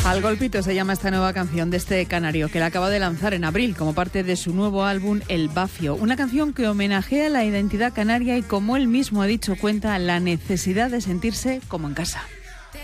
Al golpito se llama esta nueva canción de este canario que la acaba de lanzar en abril como parte de su nuevo álbum El Bafio. Una canción que homenajea la identidad canaria y, como él mismo ha dicho, cuenta la necesidad de sentirse como en casa.